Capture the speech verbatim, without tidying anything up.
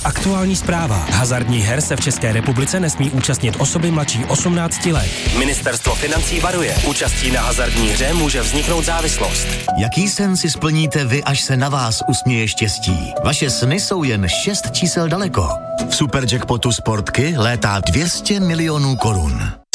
Aktuální zpráva. Hazardních her se v České republice nesmí účastnit osoby mladší osmnácti let. Ministerstvo financí varuje. Účastí na hazardní hře může vzniknout závislost. Jaký sen si splníte vy, až se na vás usměje štěstí? Vaše sny jsou jen šest čísel daleko. V Superjackpotu Sportky létá dvě stě milionů korun.